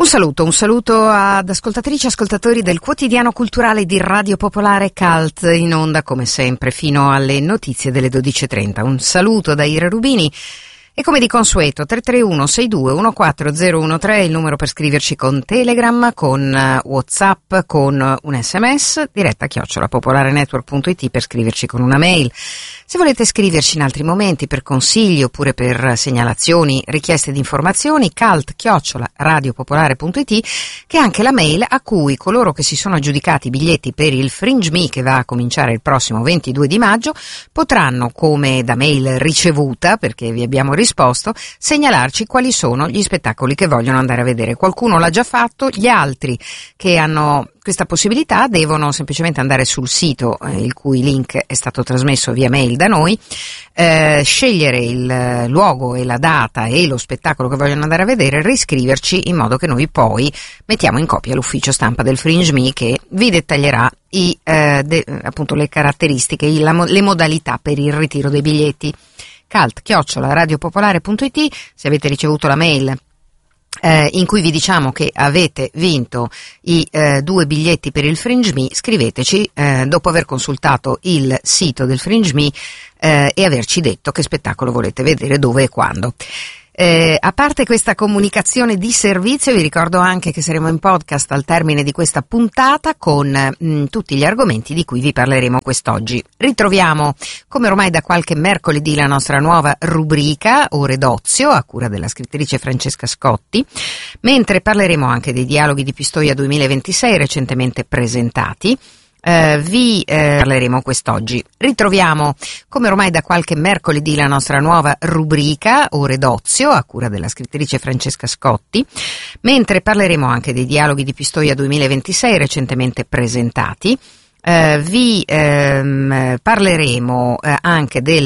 Un saluto ad ascoltatrici e ascoltatori del quotidiano culturale di Radio Popolare Cult, in onda come sempre fino alle notizie delle 12:30. Un saluto da Ira Rubini e come di consueto 331 62 14013 il numero per scriverci con Telegram, con WhatsApp, con un SMS, diretta @popolarenetwork.it per scriverci con una mail. Se volete scriverci in altri momenti per consigli oppure per segnalazioni, richieste di informazioni, cult@radiopopolare.it, che è anche la mail a cui coloro che si sono aggiudicati i biglietti per il Fringe Me, che va a cominciare il prossimo 22 di maggio, potranno, come da mail ricevuta, perché vi abbiamo risposto, segnalarci quali sono gli spettacoli che vogliono andare a vedere. Qualcuno l'ha già fatto, gli altri che hanno questa possibilità devono semplicemente andare sul sito, il cui link è stato trasmesso via mail da noi, scegliere il luogo e la data e lo spettacolo che vogliono andare a vedere, riscriverci in modo che noi poi mettiamo in copia l'ufficio stampa del Fringe Me, che vi dettaglierà appunto le caratteristiche, le modalità per il ritiro dei biglietti. cult@radiopopolare.it. Se avete ricevuto la mail in cui vi diciamo che avete vinto i 2 biglietti per il Fringe Me, scriveteci dopo aver consultato il sito del Fringe Me e averci detto che spettacolo volete vedere, dove e quando. A parte questa comunicazione di servizio, vi ricordo anche che saremo in podcast al termine di questa puntata con tutti gli argomenti di cui vi parleremo quest'oggi. Ritroviamo, come ormai da qualche mercoledì, la nostra nuova rubrica Ore d'Ozio, a cura della scrittrice Francesca Scotti, mentre parleremo anche dei dialoghi di Pistoia 2026 recentemente presentati. Vi parleremo quest'oggi. Ritroviamo, come ormai da qualche mercoledì, la nostra nuova rubrica Ore d'Ozio, a cura della scrittrice Francesca Scotti, mentre parleremo anche dei dialoghi di Pistoia 2026 recentemente presentati. Vi parleremo anche del